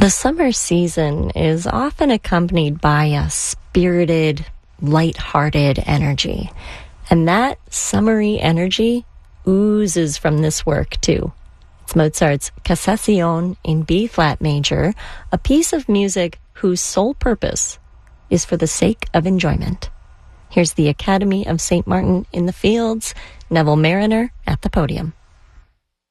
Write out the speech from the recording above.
The summer season is often accompanied by a spirited, light-hearted energy. And that summery energy oozes from this work, too. It's Mozart's Cassation in B-flat major, a piece of music whose sole purpose is for the sake of enjoyment. Here's the Academy of St. Martin in the Fields, Neville Mariner at the podium.